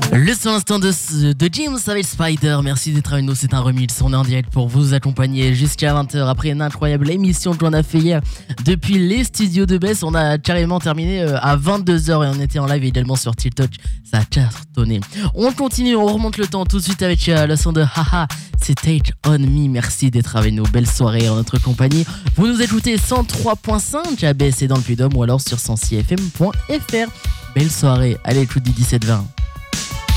Le son instant de Jim avec Spider, merci d'être avec nous, c'est un remix, on est en direct pour vous accompagner jusqu'à 20h après une incroyable émission que l'on a fait hier depuis les studios de Bess. On a carrément terminé à 22h et on était en live également sur TikTok, ça a cartonné. On continue, on remonte le temps tout de suite avec le son de Haha, c'est Take On Me, merci d'être avec nous, belle soirée en notre compagnie. Vous nous écoutez 103.5 à Bess et dans le Puy-de-Dôme ou alors sur 106fm.fr. Belle soirée, allez écoute du 17-20.